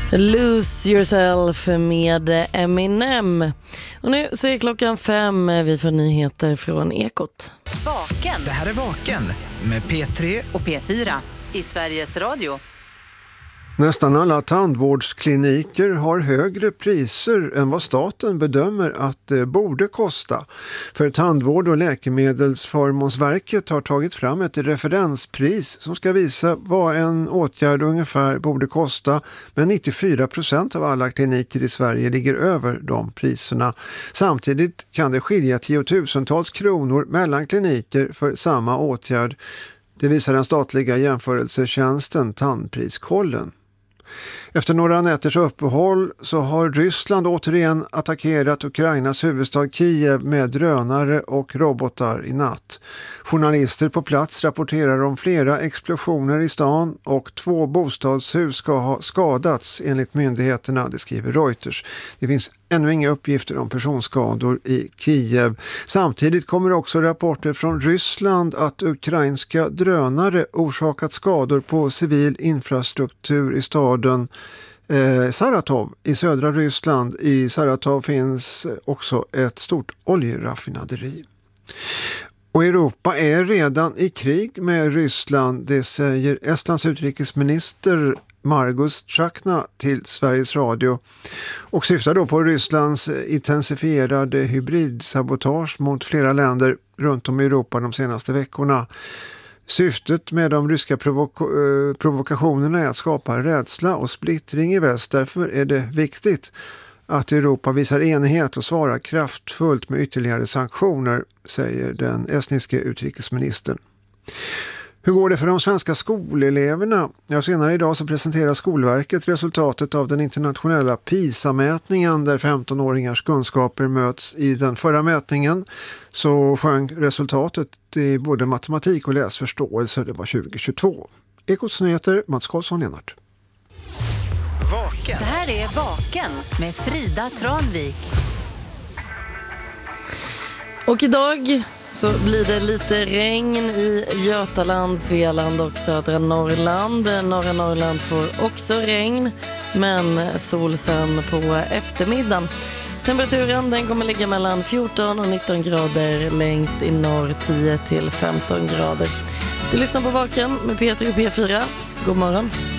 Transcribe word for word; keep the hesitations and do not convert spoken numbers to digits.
Lose Yourself med Eminem. Och nu så är klockan fem. Vi får nyheter från Ekot. Vaken. Det här är Vaken med P tre och P fyra i Sveriges Radio. Nästan alla tandvårdskliniker har högre priser än vad staten bedömer att det borde kosta. För Tandvård- och läkemedelsförmånsverket har tagit fram ett referenspris som ska visa vad en åtgärd ungefär borde kosta. Men nittiofyra procent av alla kliniker i Sverige ligger över de priserna. Samtidigt kan det skilja tiotusentals kronor mellan kliniker för samma åtgärd. Det visar den statliga jämförelsetjänsten Tandpriskollen. Efter några nätters uppehåll så har Ryssland återigen attackerat Ukrainas huvudstad Kiev med drönare och robotar i natt. Journalister på plats rapporterar om flera explosioner i stan och två bostadshus ska ha skadats enligt myndigheterna, det skriver Reuters. Det finns ännu inga uppgifter om personskador i Kiev. Samtidigt kommer också rapporter från Ryssland att ukrainska drönare orsakat skador på civil infrastruktur i staden eh, Saratov i södra Ryssland. I Saratov finns också ett stort oljeraffinaderi. Och Europa är redan i krig med Ryssland, det säger Estlands utrikesminister Margus Tchakna till Sveriges Radio och syftar då på Rysslands intensifierade hybridsabotage mot flera länder runt om i Europa de senaste veckorna. Syftet med de ryska provo- provokationerna är att skapa rädsla och splittring i väst. Därför är det viktigt att Europa visar enighet och svarar kraftfullt med ytterligare sanktioner, säger den estniske utrikesministern. Hur går det för de svenska skoleleverna? Ja, senare idag så presenterar Skolverket resultatet av den internationella PISA-mätningen där femtonåringars kunskaper möts. I den förra mätningen så sjönk resultatet i både matematik och läsförståelse. Det var tjugo tjugotvå. Ekots nyheter, Mats Karlsson, Lennart. Vaken. Det här är Vaken med Frida Tranvik. Och idag så blir det lite regn i Götaland, Svealand och södra Norrland. Norra Norrland får också regn, men sol sen på eftermiddagen. Temperaturen den kommer ligga mellan fjorton och nitton grader, längst i norr tio till femton grader. Du lyssnar på Vaken med P tre och P fyra. God morgon.